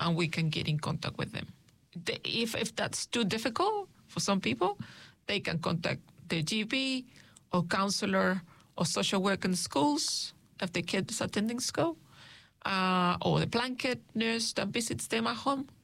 and we can get in contact with them. If that's too difficult for some people, they can contact their GP or counselor or social worker in schools if the kid is attending school, or the blanket nurse that visits them at home.